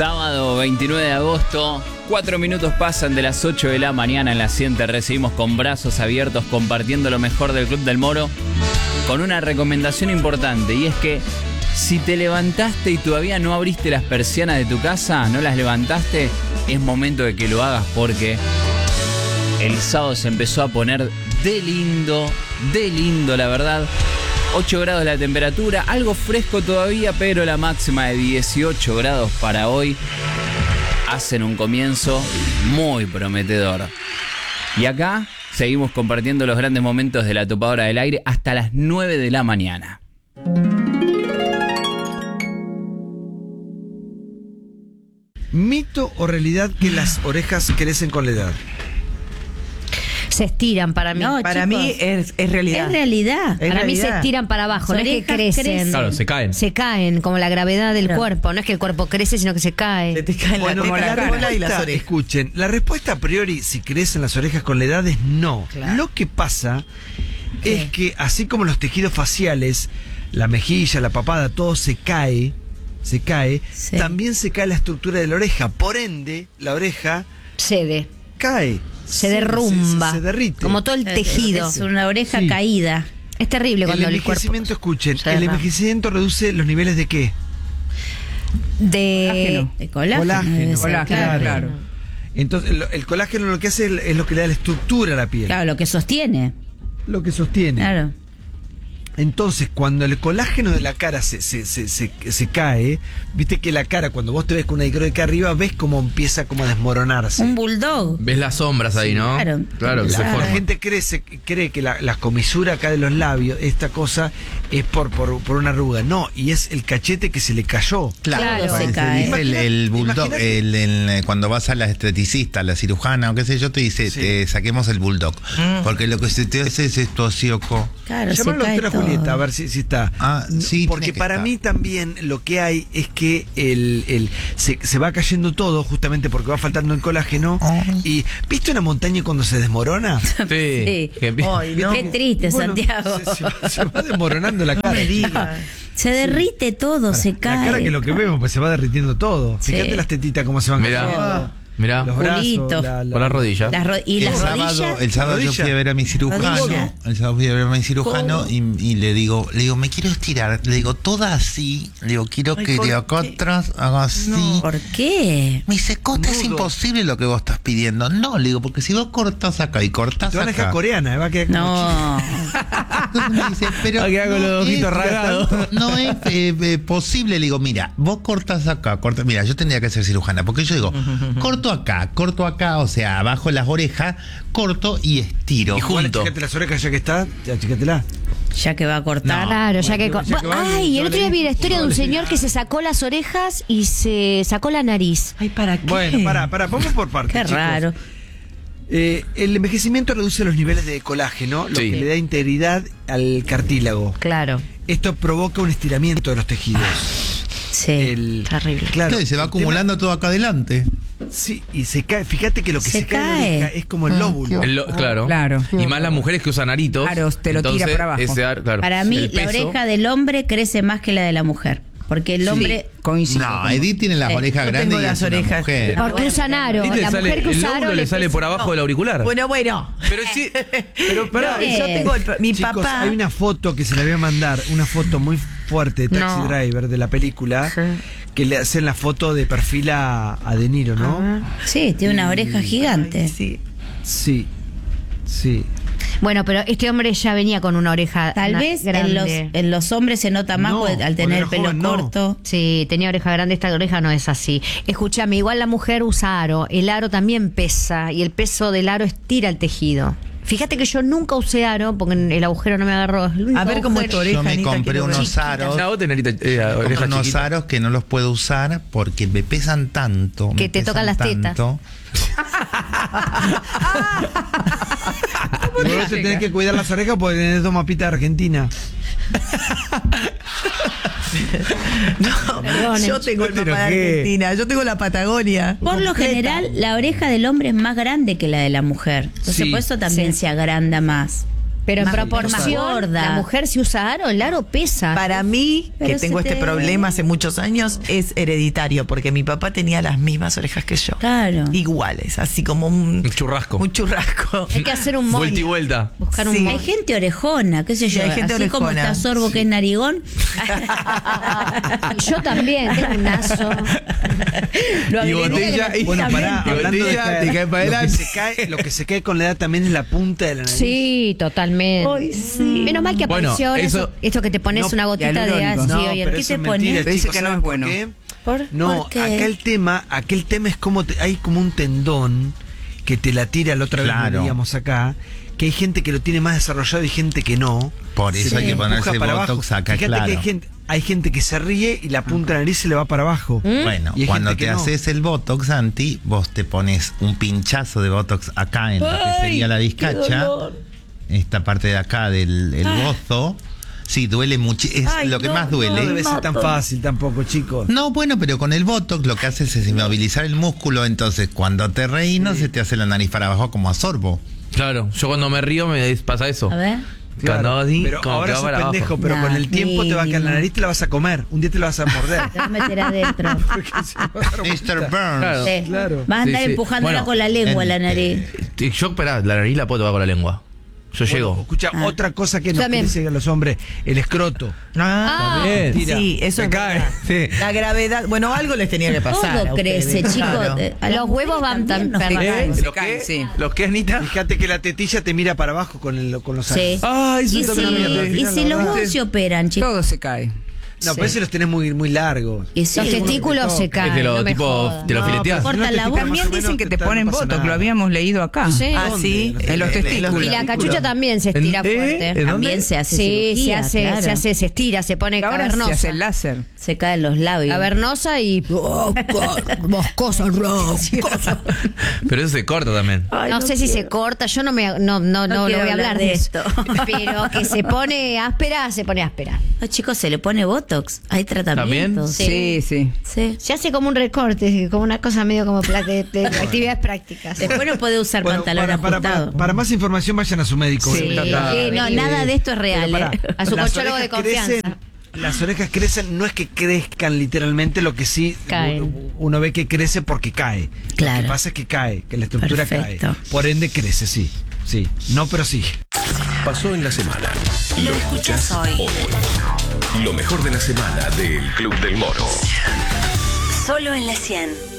Sábado 29 de agosto, 4 minutos pasan de las 8 de la mañana en la Siente. Recibimos con brazos abiertos compartiendo lo mejor del Club del Moro con una recomendación importante, y es que si te levantaste y todavía no abriste las persianas de tu casa, no las levantaste, es momento de que lo hagas, porque el sábado se empezó a poner de lindo la verdad. 8 grados la temperatura, algo fresco todavía, pero la máxima de 18 grados para hoy hacen un comienzo muy prometedor. Y acá seguimos compartiendo los grandes momentos de la Topadora del Aire hasta las 9 de la mañana. ¿Mito o realidad que las orejas crecen con la edad? Se estiran para mí. No, para chicos, mí es realidad. es realidad. Es Para mí se realidad. estiran para abajo, no es que Orejas crecen. Claro, se caen. Se caen, como la gravedad del Claro. cuerpo. No es que el cuerpo crece, sino que se Se cae. te caen como la cola y las respuesta, orejas. escuchen, la respuesta a priori, si crecen las orejas con la edad, es no. Claro. Lo que pasa ¿Qué? es que así como los tejidos faciales, la mejilla, la papada, todo se cae, Sí. también se cae la estructura de la oreja. Por ende, la oreja Cede. cae. Se derrumba. Se derrite. Como todo el tejido. Es una oreja Sí. caída. Es terrible El cuando el cuerpo. envejecimiento, escuchen, se el derrama. envejecimiento reduce los niveles de ¿qué? De. De colágeno. Colágeno. debe ser, Colágeno, claro. Entonces, el colágeno lo que hace es lo que le da la estructura a la piel. Claro, lo que sostiene. Lo que sostiene. Claro. Entonces, cuando el colágeno de la cara se cae, viste que la cara, cuando vos te ves con una acá arriba, ves cómo empieza como a desmoronarse. Un bulldog. Ves las sombras ahí, ¿no? Claro. que se La forman. gente cree que la comisura acá de los labios, esta cosa, es por una arruga. No, y es el cachete que se le cayó. Claro, se se cae. dice el bulldog, Imagínate. cuando vas a la esteticista, a la cirujana o qué sé yo, te dice, Sí. te saquemos el bulldog. Porque lo que se te hace es esto osioco. Claro, se Llamá a la cae doctora todo. Julieta a ver si está. Ah, sí, porque tiene que para estar. mí también lo que hay es que se va cayendo todo justamente porque va faltando el colágeno. Ay. Y ¿viste una montaña cuando se desmorona? Sí. Sí. Que empie- Ay, no. Qué triste, Bueno, Santiago. se va desmoronando la cara. me digas. Se derrite todo, se La cae. cara que lo que vemos, pues se va derritiendo todo. Sí. Fíjate las tetitas cómo se van Mirá. cayendo. Mirá. Los brazos, Culito. Con la rodilla. Y El las sábado, rodillas. el sábado yo Rodilla. fui a ver a mi cirujano. Rodilla. El sábado fui a ver a mi cirujano y le digo, me quiero estirar. Le digo, toda así. Le digo, quiero Ay, que ¿por de acá qué? atrás haga así. ¿Por qué? Me dice, Cota, es Nudo. imposible lo que vos estás pidiendo. No, le digo, porque si vos cortás acá y cortás Te van a dejar acá. coreana, va a quedar como No. Entonces me dice, pero Va a quedar con los ojitos es- rasgados. No es posible. Le digo, mira, vos cortás acá, mira, yo tendría que ser cirujana, porque yo digo, corto acá, o sea, abajo las orejas, corto y estiro. Y Bueno, junto. achicate las orejas ya que está, ya achicatela. Ya que va a cortar. Claro, ya que. Bueno, ya que van, Ay, el yo otro día le- vi la historia de un yo le- señor que se sacó las orejas y se sacó la nariz. Ay, ¿para qué? Bueno, para, vamos por partes. Qué chicos. raro. El envejecimiento reduce los niveles de colágeno, lo Sí. que le da integridad al cartílago. Claro. Esto provoca un estiramiento de los tejidos. Sí. Terrible. Claro, Claro, y se va el acumulando todo acá adelante. tema- sí, y se cae. Fíjate que lo que Se se, cae, en la cae. oreja es como el lóbulo. Claro. Claro. Y más las mujeres que usan aritos. Claro, te lo tira Entonces, para abajo. claro, Para mí, el la peso- oreja del hombre crece más que la de la mujer. Porque el hombre. Coincido. No, Edith tiene las Sí. orejas Yo grandes tengo y las es una orejas. mujer. Porque usan aro. Y le La sale- mujer que el usa lóbulo aro le sale por abajo del auricular. Bueno, bueno. Pero sí. Pero pará. No, yo tengo mi Chicos, papá. hay una foto que se la voy a mandar, una foto muy fuerte de Taxi No. Driver de la película, que le hacen la foto de perfil a De Niro, ¿no? Sí, tiene una oreja gigante. Sí. Sí, sí. Bueno, pero este hombre ya venía con una oreja Tal vez grande. en los hombres se nota más No, porque al tener el cuando pelo era joven, no. corto. Sí, tenía oreja grande, esta oreja no es así. Escúchame, igual la mujer usa aro, el aro también pesa y el peso del aro estira el tejido. Fíjate que yo nunca usé aro porque el agujero no me agarró. Es el único A ver cómo es tu agujero. oreja, Yo me Anita, compré quiero ver. unos aros. Ya vos tenés oreja Compré unos chiquita. aros que no los puedo usar porque me pesan tanto. Que me te pesan tocan las tetas. tanto. Y vos te tenés que cuidar las orejas porque tenés dos mapitas de Argentina. No, Perdonen. yo tengo el No te mapa de enojé. Argentina, yo tengo la Patagonia. Por lo completa. general, la oreja del hombre es más grande que la de la mujer. Entonces, Sí. por eso también Sí. se agranda más. Pero en más proporción, gorda. la mujer si usa aro, el aro pesa. Para mí, Pero que tengo se este te- problema hace muchos años, es hereditario, porque mi papá tenía las mismas orejas que yo. Claro. Iguales, así como un churrasco. Un churrasco. Hay que hacer un moño. Vuelta y vuelta. Buscar un Sí. moño. Hay gente orejona, qué sé yo. Sí, hay gente así como orejona. está Sorbo, que es narigón. Yo también, tengo un naso. Lo Y agregué botella, y- Bueno, pará, Y hablando de botella, caer, te cae para lo que adelante. lo que se cae con la edad también es la punta de la nariz. Sí, totalmente. Ay, sí. Menos mal que Bueno, apareció ahora eso- esto que te pones No, una gotita de hialurónico. ácido No, y pero ¿qué eso te es pones? mentira, Te dice chicos, que no ¿saben es por bueno. qué? ¿Por No, qué? acá el tema es como hay como un tendón que te la tira la otra vez, Claro. veíamos acá, que hay gente que lo tiene más desarrollado y gente que no. Por eso hay que Empuja ponerse para botox abajo. acá, Fíjate claro. que hay gente que se ríe y la punta de la nariz se le va para abajo. Bueno, Y hay cuando gente te que no. haces el botox, Santi, vos te pones un pinchazo de botox acá en lo que sería la discacha, esta parte de acá del el bozo. Sí, duele mucho, es Ay, lo que no, más No duele. debe ser tan fácil tampoco, chicos. No, bueno, pero con el botox lo que haces es inmovilizar el músculo, entonces cuando te reís no se te hace la nariz para abajo como a Sorbo. Claro, yo cuando me río me pasa eso. A ver. Cuando hago así, pero como que ahora va sos para abajo. pendejo, pero No, con el tiempo te va a caer la mínimo. nariz, te la vas a comer. Un día te la vas a morder. Te vas a meter adentro. Porque se va a dar vuelta. Mr. Burns. Claro. Sí. Claro. Vas a andar Sí, sí. empujándola Bueno, con la lengua, la nariz. Yo, espera, la nariz la puedo tocar con la lengua. Yo Bueno, llego. escucha, otra cosa que nos También. dicen a los hombres, el escroto. También. Mentira. Sí, eso Se es cae. verdad. Sí. La gravedad, bueno, algo les tenía que pasar. Todo a ustedes, crece, chicos. claro. A las Los huevos mujeres van también tan nos perdidos. caen. Se ¿Lo caen, qué? sí. ¿Lo qué, Anita? Fíjate que la tetilla te mira para abajo con los Sí. años. Ay, Y eso si, también me y si los huevos se operan, chicos. Todo se cae. No, pero ese los tenés muy largos. Y sí, Los testículos se Es caen. que lo, no me tipo, jodas. te lo No, fileteas. pero Corta si no la te boca. pican más o También menos, dicen que te ponen no pasa botox, nada. lo habíamos leído acá. Sí. Ah, sí. En los testículos. Y la cachucha también se estira ¿En- fuerte. ¿En dónde? También se hace Sí, cirugía, claro. se estira, se pone Ahora se hace cavernosa. el láser. Se caen los labios. Cavernosa y moscosa, Pero eso se corta también. no sé si se corta, yo no quiero voy a hablar de esto. esto. Pero que se pone áspera, se pone áspera. No, chicos, se le pone botox. Hay tratamientos. Sí, sí. Sí. Se hace como un recorte, como una cosa medio como de actividades prácticas. Después no puede usar Bueno, pantalón ajustado. para más información vayan a su médico. Sí. obviamente. No, nada de esto es real. Pero pará, A su las cochólogo de orejas confianza. Las orejas crecen, no es que crezcan literalmente, lo que sí Caen. uno ve que crece porque cae. Lo Claro. que pasa es que cae, que la estructura Perfecto. cae. Por ende crece, sí. Sí. No, pero sí. Pasó en la semana. Lo escuchás hoy. Lo mejor de la semana del Club del Moro. Solo en la 100.